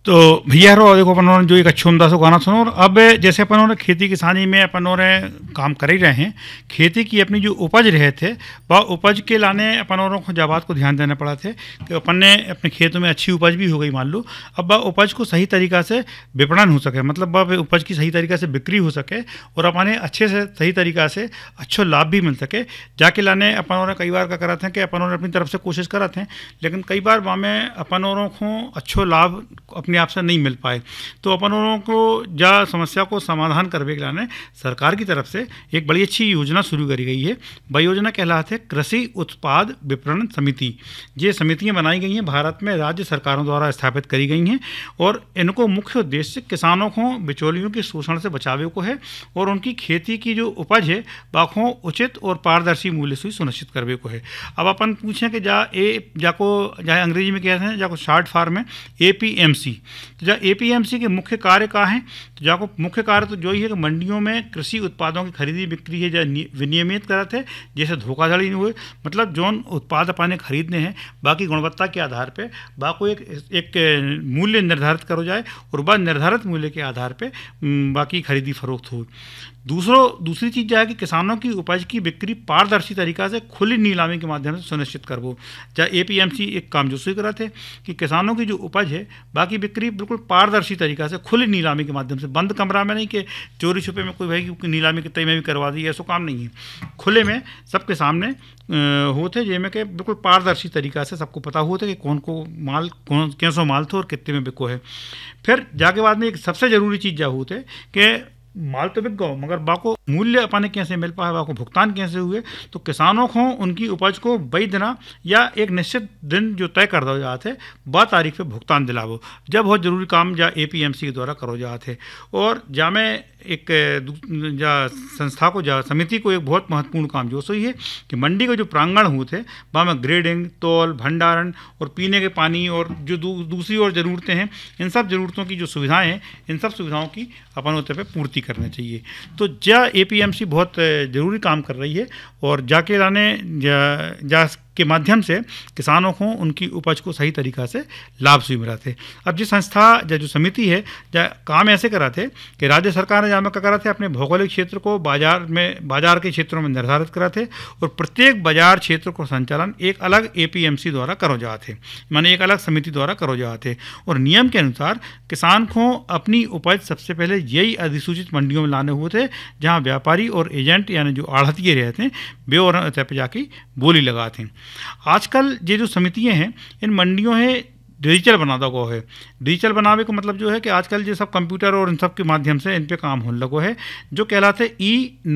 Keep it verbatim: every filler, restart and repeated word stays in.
तो भैया रो देखो अपन जो एक अच्छो उम्दा सो गाना सुनो। और अब जैसे अपन ने खेती किसानी में अपन ने काम कर ही रहे हैं, खेती की अपनी जो उपज रहे थे वह उपज के लाने अपन को जब बात को ध्यान देना पड़ा थे कि अपन ने अपने खेतों में अच्छी उपज भी हो गई मान लो, अब वह उपज को सही तरीक़ा से विपणन हो सके, मतलब वह उपज की सही तरीक़ा से बिक्री हो सके और अपन अच्छे से सही तरीक़ा से अच्छो लाभ भी मिल सके जाके लाने अपन ने कई बार क्या करा थे कि अपन ने अपनी तरफ से कोशिश करा थे, लेकिन कई बार वहाँ में अपन को अच्छो लाभ अपने आप से नहीं मिल पाए। तो अपन को जा समस्या को समाधान करने के लिए सरकार की तरफ से एक बड़ी अच्छी योजना शुरू करी गई है। वह योजना कहलाती है कृषि उत्पाद विपणन समिति। ये समितियां बनाई गई हैं, भारत में राज्य सरकारों द्वारा स्थापित करी गई हैं और इनको मुख्य उद्देश्य किसानों को बिचौलियों के शोषण से बचावे को है और उनकी खेती की जो उपज है बाखों उचित और पारदर्शी मूल्य से सुनिश्चित करवे को है। अब अपन पूछें कि जा ए जाको जाए अंग्रेजी में कहते हैं जाको शार्ट फॉर्म में ए पी एम सी। तो जा ए पी एम सी के मुख्य कार्य का है, तो जाको मुख्य कार्य तो जो ही है कि मंडियों में कृषि उत्पादों की खरीदी बिक्री है जो विनियमित करते हैं, जैसे धोखाधड़ी नहीं हुए, मतलब जो उत्पाद अपने खरीदने हैं बाकी गुणवत्ता के आधार पे बाको एक एक मूल्य निर्धारित करो जाए और वह निर्धारित मूल्य के आधार पे बाकी खरीदी फरोख्त हो। दूसरों दूसरी चीज़ जो है कि किसानों की उपज की बिक्री पारदर्शी तरीक़ा से खुली नीलामी के माध्यम से सुनिश्चित करवो। चाहे ए पी एम सी एक काम जो शुरू करा थे कि किसानों की जो उपज है बाकी बिक्री बिल्कुल पारदर्शी तरीक़ा से खुली नीलामी के माध्यम से, बंद कमरा में नहीं कि चोरी छुपे में कोई भाई की नीलामी कितने में भी करवा दी, ऐसा काम नहीं है। खुले में सबके सामने होते जिनमें कि बिल्कुल पारदर्शी तरीक़ा से सबको पता होता कि कौन को माल कौन कैसो माल था और कितने में बिको है। फिर जाके बाद में एक सबसे ज़रूरी चीज़ क्या होते कि माल तो बिक गो मगर बाको मूल्य अपने कैसे मिल पाए, बाको भुगतान कैसे हुए। तो किसानों को उनकी उपज को वही दिना या एक निश्चित दिन जो तय कर दो जाते वह तारीख पे भुगतान दिलावो, जब बहुत ज़रूरी काम जा ए पी एम सी के द्वारा करो जाते। और जा में एक जा संस्था को जा समिति को एक बहुत महत्वपूर्ण काम जो सही है कि मंडी के जो प्रांगण होते वहाँ में ग्रेडिंग, तौल, भंडारण और पीने के पानी और जो दू, दूसरी और ज़रूरतें हैं, इन सब ज़रूरतों की जो सुविधाएं हैं इन सब सुविधाओं की अपन उस पे पूर्ति करना चाहिए। तो जा ए पी एम सी बहुत ज़रूरी काम कर रही है और जाके लाने जा, जा के माध्यम से किसानों को उनकी उपज को सही तरीक़ा से लाभ से मिला थे। अब जिस संस्था या जो समिति है जा काम ऐसे करा थे कि राज्य सरकार ने जहाँ में क्या करा थे अपने भौगोलिक क्षेत्र को बाजार में बाजार के क्षेत्रों में निर्धारित करा थे और प्रत्येक बाजार क्षेत्र को संचालन एक अलग ए पी एम सी द्वारा करो जाते, माने एक अलग समिति द्वारा करो जाते। और नियम के अनुसार किसान को अपनी उपज सबसे पहले यही अधिसूचित मंडियों में लाने हुए थे जहाँ व्यापारी और एजेंट यानी जो आढ़तिये रहते हैं वे और पे जाके बोली लगाते हैं। आजकल ये जो समितियां हैं इन मंडियों है डिजिटल बना दो है। डिजिटल बनावे का मतलब जो है कि आजकल ये सब कंप्यूटर और इन सब के माध्यम से इन पे काम होने लगो है जो कहलाते ई